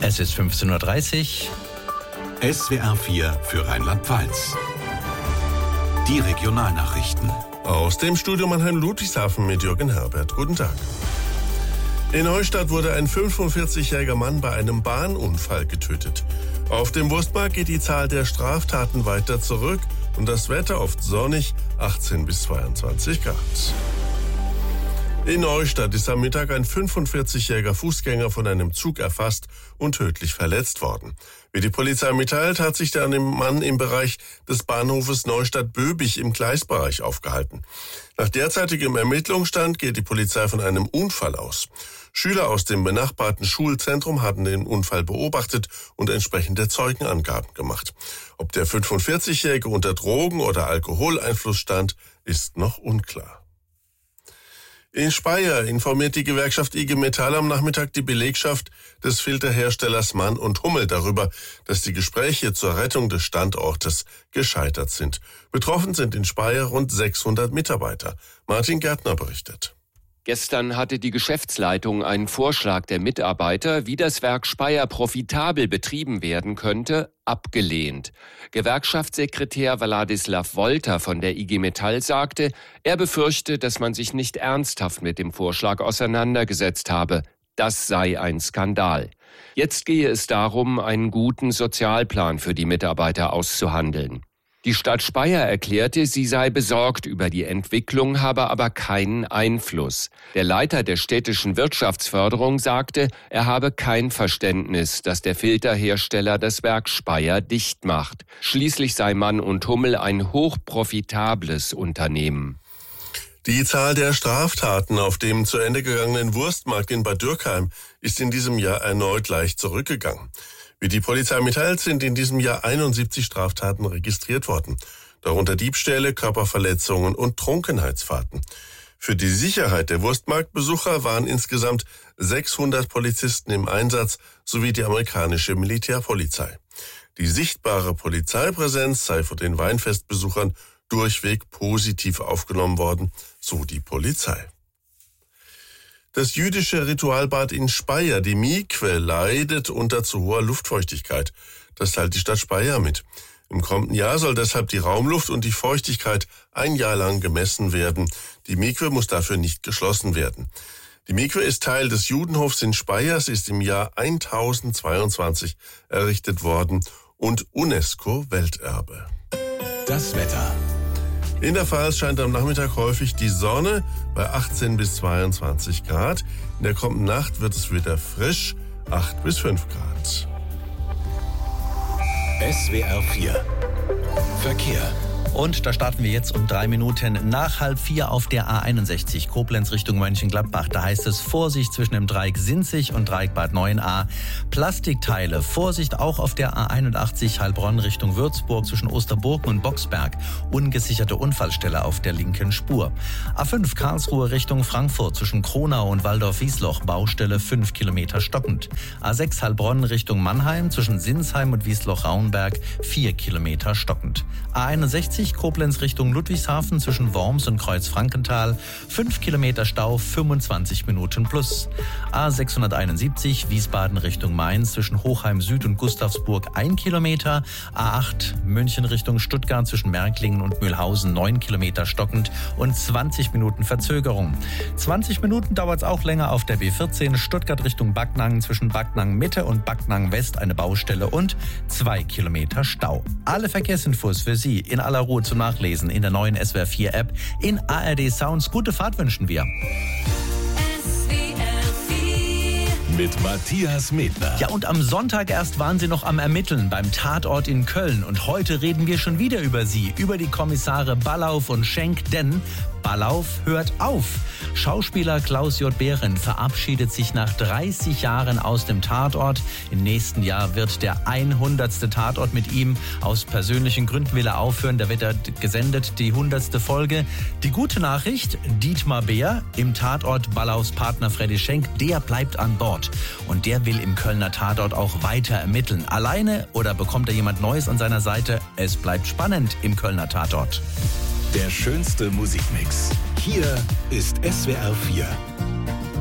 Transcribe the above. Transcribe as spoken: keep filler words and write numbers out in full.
Es ist fünfzehn Uhr dreißig. S W R vier für Rheinland-Pfalz. Die Regionalnachrichten. Aus dem Studio Mannheim-Ludwigshafen mit Jürgen Herbert. Guten Tag. In Neustadt wurde ein fünfundvierzigjähriger Mann bei einem Bahnunfall getötet. Auf dem Wurstmarkt geht die Zahl der Straftaten weiter zurück und das Wetter oft sonnig, achtzehn bis zweiundzwanzig Grad. In Neustadt ist am Mittag ein fünfundvierzigjähriger Fußgänger von einem Zug erfasst und tödlich verletzt worden. Wie die Polizei mitteilt, hat sich der Mann im Bereich des Bahnhofes Neustadt-Böbig im Gleisbereich aufgehalten. Nach derzeitigem Ermittlungsstand geht die Polizei von einem Unfall aus. Schüler aus dem benachbarten Schulzentrum hatten den Unfall beobachtet und entsprechende Zeugenangaben gemacht. Ob der fünfundvierzigjährige unter Drogen- oder Alkoholeinfluss stand, ist noch unklar. In Speyer informiert die Gewerkschaft I G Metall am Nachmittag die Belegschaft des Filterherstellers Mann und Hummel darüber, dass die Gespräche zur Rettung des Standortes gescheitert sind. Betroffen sind in Speyer rund sechshundert Mitarbeiter. Martin Gärtner berichtet. Gestern hatte die Geschäftsleitung einen Vorschlag der Mitarbeiter, wie das Werk Speyer profitabel betrieben werden könnte, abgelehnt. Gewerkschaftssekretär Wladislav Wolter von der I G Metall sagte, er befürchte, dass man sich nicht ernsthaft mit dem Vorschlag auseinandergesetzt habe. Das sei ein Skandal. Jetzt gehe es darum, einen guten Sozialplan für die Mitarbeiter auszuhandeln. Die Stadt Speyer erklärte, sie sei besorgt über die Entwicklung, habe aber keinen Einfluss. Der Leiter der städtischen Wirtschaftsförderung sagte, er habe kein Verständnis, dass der Filterhersteller das Werk Speyer dicht macht. Schließlich sei Mann und Hummel ein hochprofitables Unternehmen. Die Zahl der Straftaten auf dem zu Ende gegangenen Wurstmarkt in Bad Dürkheim ist in diesem Jahr erneut leicht zurückgegangen. Wie die Polizei mitteilt, sind in diesem Jahr einundsiebzig Straftaten registriert worden, darunter Diebstähle, Körperverletzungen und Trunkenheitsfahrten. Für die Sicherheit der Wurstmarktbesucher waren insgesamt sechshundert Polizisten im Einsatz sowie die amerikanische Militärpolizei. Die sichtbare Polizeipräsenz sei von den Weinfestbesuchern durchweg positiv aufgenommen worden, so die Polizei. Das jüdische Ritualbad in Speyer, die Mikwe, leidet unter zu hoher Luftfeuchtigkeit. Das teilt die Stadt Speyer mit. Im kommenden Jahr soll deshalb die Raumluft und die Feuchtigkeit ein Jahr lang gemessen werden. Die Mikwe muss dafür nicht geschlossen werden. Die Mikwe ist Teil des Judenhofs in Speyer. Sie ist im Jahr tausendzweiundzwanzig errichtet worden und UNESCO-Welterbe. Das Wetter. In der Pfalz scheint am Nachmittag häufig die Sonne bei achtzehn bis zweiundzwanzig Grad. In der kommenden Nacht wird es wieder frisch, acht bis fünf Grad. S W R vier Verkehr. Und da starten wir jetzt um drei Minuten nach halb vier auf der A einundsechzig Koblenz Richtung Mönchengladbach. Da heißt es Vorsicht zwischen dem Dreieck Sinzig und Dreieck Bad neun a. Plastikteile, Vorsicht auch auf der A einundachtzig Heilbronn Richtung Würzburg zwischen Osterburgen und Boxberg. Ungesicherte Unfallstelle auf der linken Spur. A fünf Karlsruhe Richtung Frankfurt zwischen Kronau und Waldorf-Wiesloch. Baustelle fünf Kilometer stockend. A sechs Heilbronn Richtung Mannheim zwischen Sinsheim und Wiesloch-Raunberg vier Kilometer stockend. A einundsechzig Koblenz Richtung Ludwigshafen zwischen Worms und Kreuzfrankenthal, fünf Kilometer Stau, fünfundzwanzig Minuten plus. A sechshunderteinundsiebzig Wiesbaden Richtung Mainz zwischen Hochheim Süd und Gustavsburg ein Kilometer, A acht München Richtung Stuttgart zwischen Märklingen und Mühlhausen neun Kilometer stockend und zwanzig Minuten Verzögerung. zwanzig Minuten dauert es auch länger auf der B vierzehn Stuttgart Richtung Backnang zwischen Backnang Mitte und Backnang West eine Baustelle und zwei Kilometer Stau. Alle Verkehrsinfos für Sie in aller Ruhe zum Nachlesen in der neuen S W R vier App. In A R D Sounds gute Fahrt wünschen wir. Mit Matthias Medner. Ja, und am Sonntag erst waren Sie noch am Ermitteln beim Tatort in Köln. Und heute reden wir schon wieder über Sie, über die Kommissare Ballauf und Schenk, denn Ballauf hört auf. Schauspieler Klaus J. Behrendt verabschiedet sich nach dreißig Jahren aus dem Tatort. Im nächsten Jahr wird der hundertste Tatort mit ihm. Aus persönlichen Gründen will er aufhören. Da wird er gesendet, die hundertste Folge. Die gute Nachricht, Dietmar Beer im Tatort Ballaufs Partner Freddy Schenk, der bleibt an Bord. Und der will im Kölner Tatort auch weiter ermitteln. Alleine oder bekommt er jemand Neues an seiner Seite? Es bleibt spannend im Kölner Tatort. Der schönste Musikmix. Hier ist S W R vier.